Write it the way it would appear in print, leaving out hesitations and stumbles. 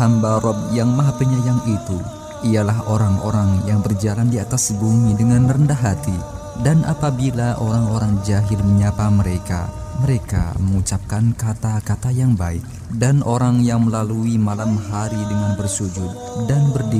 Hamba Rabb yang Maha Penyayang itu ialah orang-orang yang berjalan di atas bumi dengan rendah hati, dan apabila orang-orang jahil menyapa mereka, mereka mengucapkan kata-kata yang baik. Dan orang yang melalui malam hari dengan bersujud dan berdiri